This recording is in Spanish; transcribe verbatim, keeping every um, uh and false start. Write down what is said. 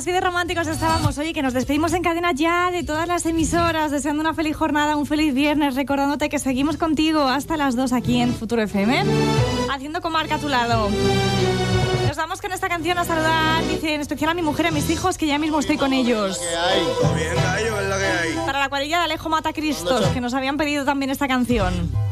así de románticos estábamos. Oye, que nos despedimos en cadena ya de todas las emisoras, deseando una feliz jornada, un feliz viernes, recordándote que seguimos contigo hasta las dos aquí en Futuro F M, haciendo comarca a tu lado. Nos vamos con esta canción a saludar, dice, en especial a mi mujer y a mis hijos, que ya mismo estoy con ellos. Para la cuadrilla de Alejo Mata Cristos, que nos habían pedido también esta canción.